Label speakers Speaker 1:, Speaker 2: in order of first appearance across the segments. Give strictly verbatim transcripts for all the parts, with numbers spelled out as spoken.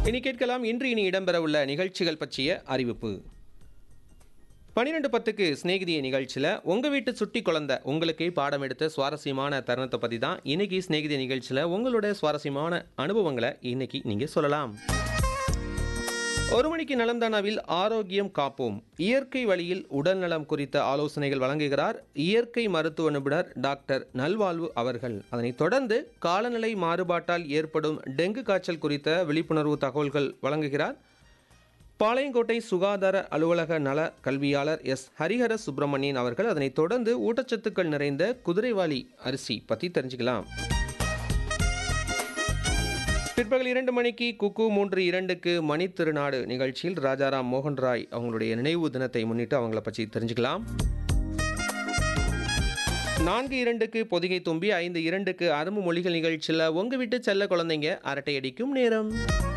Speaker 1: இனி கேட்கலாம் இன்று இனி இடம்பெறவுள்ள நிகழ்ச்சிகள் பற்றிய அறிவிப்பு. பன்னிரெண்டு பத்துக்கு ஸ்நேகிதிய நிகழ்ச்சியில் உங்கள் வீட்டு சுட்டி குழந்தை உங்களுக்கே பாடம் எடுத்த சுவாரஸ்யமான தருணத்தை பற்றி தான் இன்னைக்கு ஸ்நேகிதிய நிகழ்ச்சியில் உங்களோட சுவாரஸ்யமான அனுபவங்களை இன்னைக்கு நீங்கள் சொல்லலாம். ஒரு மணிக்கு நலம்தானாவில் ஆரோக்கியம் காப்போம், இயற்கை வழியில் உடல் நலம் குறித்த ஆலோசனைகள் வழங்குகிறார் இயற்கை மருத்துவ நிபுணர் டாக்டர் நல்வாழ்வு அவர்கள். அதனைத் தொடர்ந்து காலநிலை மாறுபாட்டால் ஏற்படும் டெங்கு காய்ச்சல் குறித்த விழிப்புணர்வு தகவல்கள் வழங்குகிறார் பாளையங்கோட்டை சுகாதார அலுவலக நல கல்வியாளர் எஸ் ஹரிஹர சுப்பிரமணியன் அவர்கள். அதனைத் தொடர்ந்து ஊட்டச்சத்துக்கள் நிறைந்த குதிரைவாலி அரிசி பற்றி தெரிஞ்சுக்கலாம். பிற்பகல் இரண்டு மணிக்கு குக்கு, மூன்று இரண்டுக்கு மணி திருநாடு நிகழ்ச்சியில் ராஜாராம் மோகன் ராய் அவங்களுடைய நினைவு தினத்தை முன்னிட்டு அவங்கள பற்றி தெரிஞ்சுக்கலாம். நான்கு இரண்டுக்கு பொதிகை தும்பி, ஐந்து இரண்டுக்கு அரும்பு மொழிகள் நிகழ்ச்சியில் உங்க வீட்டு செல்ல குழந்தைங்க அரட்டை அடிக்கும் நேரம்.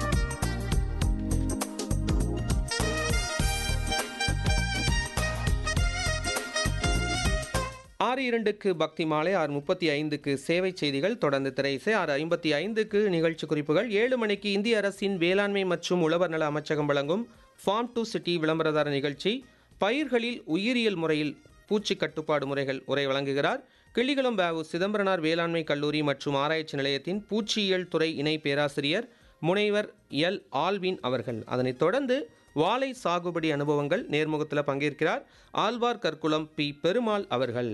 Speaker 1: ஆறு இரண்டுக்கு பக்தி மாலை, ஆறு முப்பத்தி ஐந்துக்கு சேவை செய்திகள், தொடர்ந்து திரை இசை, ஆறு ஐம்பத்தி ஐந்துக்கு நிகழ்ச்சி குறிப்புகள், ஏழு மணிக்கு இந்திய அரசின் வேளாண்மை மற்றும் உழவர் நல அமைச்சகம் வழங்கும் ஃபார்ம் டு சிட்டி விளம்பரதார நிகழ்ச்சி, பயிர்களில் உயிரியல் முறையில் பூச்சி கட்டுப்பாடு முறைகள் உரை வழங்குகிறார் கிள்ளிகுளம் பாவு சிதம்பரனார் வேளாண்மை கல்லூரி மற்றும் ஆராய்ச்சி நிலையத்தின் பூச்சியியல் துறை இணை பேராசிரியர் முனைவர் எல் ஆல்வின் அவர்கள். அதனைத் தொடர்ந்து வாழை சாகுபடி அனுபவங்கள் நேர்முகத்தில் பங்கேற்கிறார் ஆழ்வார் கற்குளம் பி பெருமாள் அவர்கள்.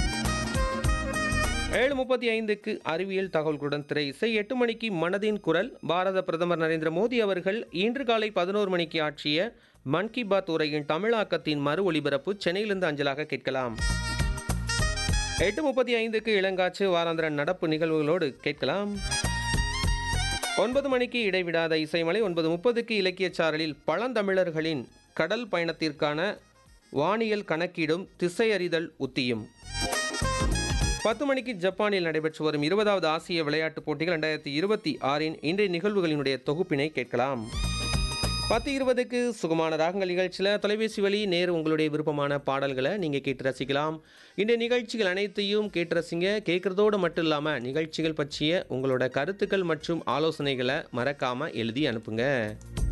Speaker 1: ஏழு முப்பத்தி ஐந்துக்கு அறிவியல் தகவல்களுடன் திரை இசை, எட்டு மணிக்கு மனதின் குரல், பாரத பிரதமர் நரேந்திர மோடி அவர்கள் இன்று காலை பதினோரு மணிக்கு ஆற்றிய மன் கி பாத் உரையின் தமிழாக்கத்தின் மறு ஒலிபரப்பு சென்னையிலிருந்து அஞ்சலாக கேட்கலாம். எட்டு முப்பத்தி ஐந்துக்கு இளங்காற்று வாராந்திர நடப்பு நிகழ்வுகளோடு கேட்கலாம். ஒன்பது மணிக்கு இடைவிடாத இசைமலை, ஒன்பது முப்பதுக்கு இலக்கிய சாரலில் பழந்தமிழர்களின் கடல் பயணத்திற்கான வானியல் கணக்கீடும் திசையறிதல் உத்தியும். பத்து மணிக்கு ஜப்பானில் நடைபெற்று வரும் இருபதாவது ஆசிய விளையாட்டுப் போட்டிகள் இரண்டாயிரத்தி இருபத்தி ஆறின் இன்றைய நிகழ்வுகளினுடைய தொகுப்பினை கேட்கலாம். பத்து இருபதுக்கு சுகமான ராகங்கள் நிகழ்ச்சியில் தொலைபேசி வழி நேர் உங்களுடைய விருப்பமான பாடல்களை நீங்கள் கேட்டு ரசிக்கலாம். இந்த நிகழ்ச்சிகள் அனைத்தையும் கேட்டு ரசிங்க. கேட்குறதோடு மட்டும் இல்லாமல் நிகழ்ச்சிகள் பற்றிய உங்களோட கருத்துக்கள் மற்றும் ஆலோசனைகளை மறக்காமல் எழுதி அனுப்புங்க.